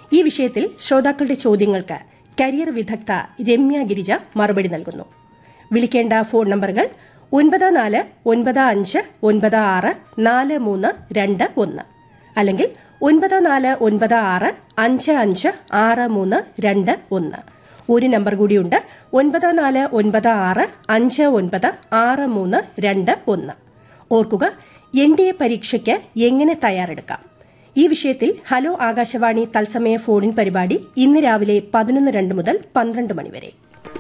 ഈ വിഷയത്തിൽ ശ്രോതാക്കളുടെ ചോദ്യങ്ങൾക്ക് കരിയർ വിദഗ്ധ രമ്യ ഗിരിജ മറുപടി നൽകുന്നു. വിളിക്കേണ്ട ഫോൺ നമ്പറുകൾ 9496964321 അല്ലെങ്കിൽ 9496556321. ഒരു നമ്പർ കൂടിയുണ്ട്, 9496596321. ഓർക്കുക, NDA പരീക്ഷയ്ക്ക് എങ്ങനെ തയ്യാറെടുക്കാം? ഈ വിഷയത്തിൽ ഹലോ ആകാശവാണി തത്സമയ ഫോണിൻ പരിപാടി ഇന്ന് രാവിലെ 11:02 മുതൽ 12 മണിവരെ.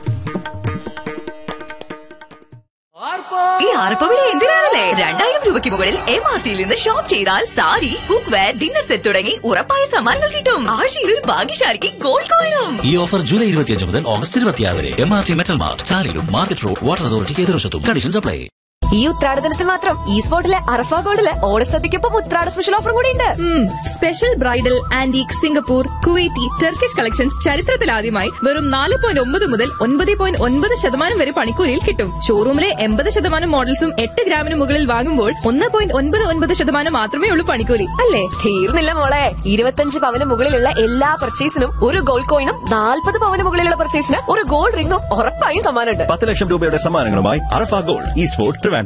ഈ ആർപ്പവിളി എന്തിനാണല്ലേ? 2000 രൂപയ്ക്ക് മുകളിൽ MRTയിൽ നിന്ന് ഷോപ്പ് ചെയ്താൽ sari, cook wear, dinner set തുടങ്ങി ഉറപ്പായ സമ്മാനങ്ങൾ കിട്ടും. ആഴ്ചയിൽ ഒരു ഭാഗ്യശാലിക്ക് ഗോൾഡ് കോയിനും. ഈ ഓഫർ ജൂലൈ 25 മുതൽ ഓഗസ്റ്റ് 26 വരെ. MRT metal mart, ചാലിലും market road, water അതോറിറ്റിക്ക് എതിർവശത്തും. Conditions apply. ഈ ഉത്രാടദിനത്തിൽ മാത്രം ഈ സ്പോട്ടിലെ അറഫ ഗോൾഡിലെ ഓണസദ്യക്കൊപ്പം ഉത്രാട സ്പെഷ്യൽ ഓഫർ കൂടി ഉണ്ട്. Special bridal, antique, Singapore, Kuwaiti, Turkish collections ചരിത്രത്തിലാദ്യമായി വെറും 4.9 മുതൽ 9.9% വരെ പണിക്കൂലിയിൽ കിട്ടും. ഷോറൂമിലെ 80% മോഡൽസും 8 ഗ്രാമിന് മുകളിൽ വാങ്ങുമ്പോൾ 1.99% മാത്രമേ ഉള്ളൂ പണിക്കൂലി. അല്ലേ? തീർന്നില്ല മോളെ, 25 പവന് മുകളിലുള്ള എല്ലാ പർച്ചേസിനും ഒരു ഗോൾഡ് കോയിനും 40 പവന് മുകളിലുള്ള പർച്ചേസിന് ഒരു ഗോൾഡ് റിംഗും ഉറപ്പായും സമ്മാനമുണ്ട്. 10 ലക്ഷം രൂപയുടെ സമ്മാനങ്ങളുമായി അറഫ ഗോൾഡ്, ഈസ്റ്റ് ഫോർട്ട്, ട്രിവാൻഡ്രം.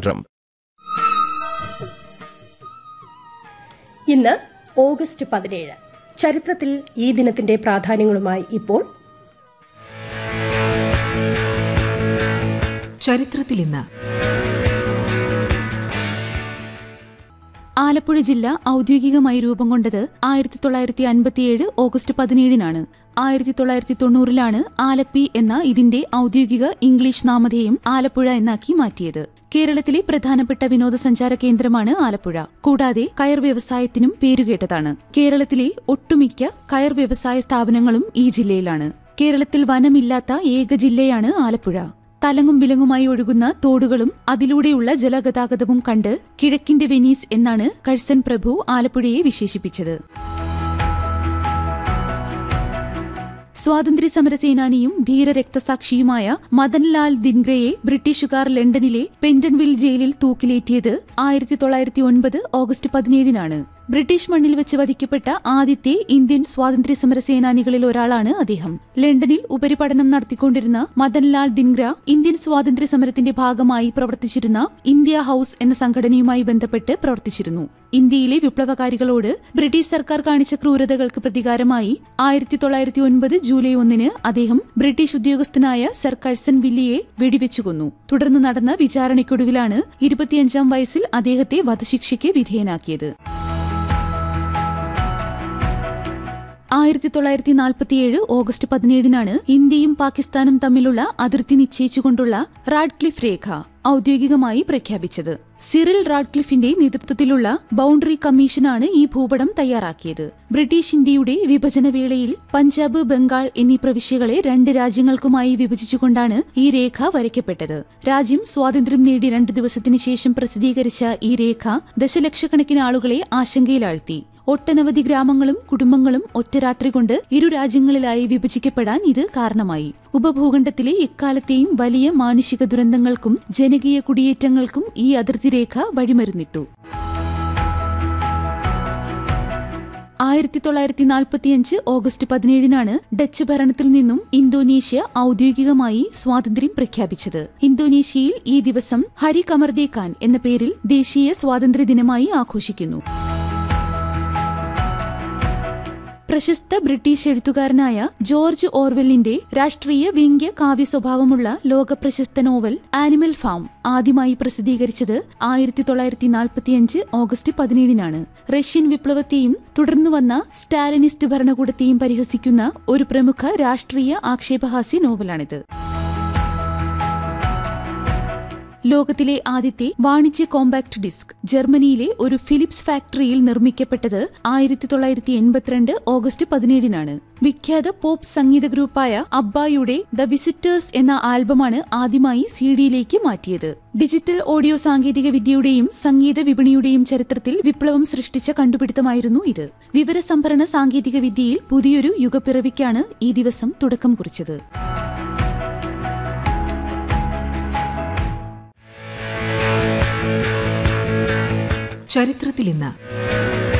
ഇന്ന് ഓഗസ്റ്റ് 17. ചരിത്രത്തിൽ ഈ ദിനത്തിന്റെ പ്രാധാന്യങ്ങളുമായി ഇപ്പോൾ ചരിത്രത്തിൽ ഇന്ന്. ആലപ്പുഴ ജില്ല ഔദ്യോഗികമായി രൂപം കൊണ്ടത് 1957 ഓഗസ്റ്റ് 17-നാണ്. 1990-ലാണ് ആലപ്പി എന്ന ഇതിന്റെ ഔദ്യോഗിക ഇംഗ്ലീഷ് നാമധേയം ആലപ്പുഴ എന്നാക്കി മാറ്റിയത്. കേരളത്തിലെ പ്രധാനപ്പെട്ട വിനോദസഞ്ചാര കേന്ദ്രമാണ് ആലപ്പുഴ. കൂടാതെ കയർ വ്യവസായത്തിനും പേരുകേട്ടതാണ്. കേരളത്തിലെ ഒട്ടുമിക്ക കയർ വ്യവസായ സ്ഥാപനങ്ങളും ഈ ജില്ലയിലാണ്. കേരളത്തിൽ വനമില്ലാത്ത ഏക ജില്ലയാണ് ആലപ്പുഴ. തലങ്ങും വിലങ്ങുമായി ഒഴുകുന്ന തോടുകളും അതിലൂടെയുള്ള ജലഗതാഗതവും കണ്ട് കിഴക്കിന്റെ വെനീസ് എന്നാണ് കഴ്സൺ പ്രഭു ആലപ്പുഴയെ വിശേഷിപ്പിച്ചത്. സ്വാതന്ത്ര്യ സമരസേനാനിയും ധീരരക്തസാക്ഷിയുമായ മദൻലാൽ ദിൻഗ്രയെ ബ്രിട്ടീഷുകാർ ലണ്ടനിലെ പെന്റൺവിൽ ജയിലിൽ തൂക്കിലേറ്റിയത് 1909 ഓഗസ്റ്റ് 17-നാണ്. ബ്രിട്ടീഷ് മണ്ണിൽ വെച്ച് വധിക്കപ്പെട്ട ആദ്യത്തെ ഇന്ത്യൻ സ്വാതന്ത്ര്യ സമരസേനാനികളിൽ ഒരാളാണ് അദ്ദേഹം. ലണ്ടനിൽ ഉപരിപഠനം നടത്തിക്കൊണ്ടിരുന്ന മദൻലാൽ ദിൻഗ്ര ഇന്ത്യൻ സ്വാതന്ത്ര്യ സമരത്തിന്റെ ഭാഗമായി പ്രവർത്തിച്ചിരുന്ന ഇന്ത്യ ഹൌസ് എന്ന സംഘടനയുമായി ബന്ധപ്പെട്ട് പ്രവർത്തിച്ചിരുന്നു. ഇന്ത്യയിലെ വിപ്ലവകാരികളോട് ബ്രിട്ടീഷ് സർക്കാർ കാണിച്ച ക്രൂരതകൾക്ക് പ്രതികാരമായി 1909 ജൂലൈ 1-ന് അദ്ദേഹം ബ്രിട്ടീഷ് ഉദ്യോഗസ്ഥനായ സർ കഴ്സൺ വില്ലിയെ വെടിവെച്ചു കൊന്നു. തുടർന്ന് നടന്ന വിചാരണയ്ക്കൊടുവിലാണ് 25-ാം വയസ്സിൽ അദ്ദേഹത്തെ വധശിക്ഷയ്ക്ക് വിധേയനാക്കിയത്. 1947 ഓഗസ്റ്റ് 17-നാണ് ഇന്ത്യയും പാകിസ്ഥാനും തമ്മിലുള്ള അതിർത്തി നിശ്ചയിച്ചുകൊണ്ടുള്ള റാഡ്ക്ലിഫ് രേഖ ഔദ്യോഗികമായി പ്രഖ്യാപിച്ചത്. സിറിൽ റാഡ്ക്ലിഫിന്റെ നേതൃത്വത്തിലുള്ള ബൌണ്ടറി കമ്മീഷനാണ് ഈ ഭൂപടം തയ്യാറാക്കിയത്. ബ്രിട്ടീഷ് ഇന്ത്യയുടെ വിഭജനവേളയിൽ പഞ്ചാബ്, ബംഗാൾ എന്നീ പ്രവിശ്യകളെ 2 രാജ്യങ്ങൾക്കുമായി വിഭജിച്ചുകൊണ്ടാണ് ഈ രേഖ വരയ്ക്കപ്പെട്ടത്. രാജ്യം സ്വാതന്ത്ര്യം നേടി 2 ദിവസത്തിനു ശേഷം പ്രസിദ്ധീകരിച്ച ഈ രേഖ ദശലക്ഷക്കണക്കിന് ആളുകളെ ആശങ്കയിലാഴ്ത്തി. ഒട്ടനവധി ഗ്രാമങ്ങളും കുടുംബങ്ങളും ഒറ്റ രാത്രി കൊണ്ട് 2 രാജ്യങ്ങളിലായി വിഭജിക്കപ്പെടാൻ ഇത് കാരണമായി. ഉപഭൂഖണ്ഡത്തിലെ എക്കാലത്തെയും വലിയ മാനുഷിക ദുരന്തങ്ങൾക്കും ജനകീയ കുടിയേറ്റങ്ങൾക്കും ഈ അതിർത്തി രേഖ വഴിമരുന്നിട്ടു. 1945 ഓഗസ്റ്റ് 17-നാണ് ഡച്ച് ഭരണത്തിൽ നിന്നും ഇന്തോനേഷ്യ ഔദ്യോഗികമായി സ്വാതന്ത്ര്യം പ്രഖ്യാപിച്ചത്. ഇന്തോനേഷ്യയിൽ ഈ ദിവസം ഹരി കമർദേ ഖാൻ എന്ന പേരിൽ ദേശീയ സ്വാതന്ത്ര്യ ദിനമായി ആഘോഷിക്കുന്നു. പ്രശസ്ത ബ്രിട്ടീഷ് എഴുത്തുകാരനായ ജോർജ് ഓർവെലിന്റെ രാഷ്ട്രീയ വ്യംഗ്യ കാവ്യ സ്വഭാവമുള്ള ലോകപ്രശസ്ത നോവൽ ആനിമൽ ഫാം ആദ്യമായി പ്രസിദ്ധീകരിച്ചത് 1945 ഓഗസ്റ്റ് 17-നാണ്. റഷ്യൻ വിപ്ലവത്തെയും തുടർന്നു വന്ന സ്റ്റാലിനിസ്റ്റ് ഭരണകൂടത്തെയും പരിഹസിക്കുന്ന ഒരു പ്രമുഖ രാഷ്ട്രീയ ആക്ഷേപഹാസ്യ നോവലാണിത്. ലോകത്തിലെ ആദ്യത്തെ വാണിജ്യ കോമ്പാക്ട് ഡിസ്ക് ജർമ്മനിയിലെ ഒരു ഫിലിപ്സ് ഫാക്ടറിയിൽ നിർമ്മിക്കപ്പെട്ടത് 1982 ഓഗസ്റ്റ് 17-നാണ്. വിഖ്യാത പോപ്പ് സംഗീത ഗ്രൂപ്പായ അബ്ബായുടെ ദ വിസിറ്റേഴ്സ് എന്ന ആൽബമാണ് ആദ്യമായി CD-യിലേക്ക് മാറ്റിയത്. ഡിജിറ്റൽ ഓഡിയോ സാങ്കേതിക വിദ്യയുടെയും സംഗീത വിപണിയുടെയും ചരിത്രത്തിൽ വിപ്ലവം സൃഷ്ടിച്ച കണ്ടുപിടുത്തമായിരുന്നു ഇത്. വിവരസംഭരണ സാങ്കേതിക വിദ്യയിൽ പുതിയൊരു യുഗപ്പിറവിക്കാണ് ഈ ദിവസം തുടക്കം കുറിച്ചത്. ചരിത്രത്തിൽ ഇന്ന്.